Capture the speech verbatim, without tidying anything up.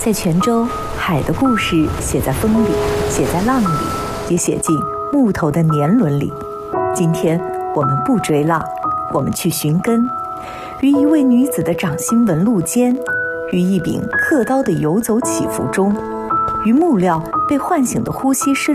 在泉州，海的故事写在风里，写在浪里，也写进木头的年轮里。今天我们不追浪，我们去寻根，于一位女子的掌心纹路间，于一柄刻刀的游走起伏中，于木料被唤醒的呼吸声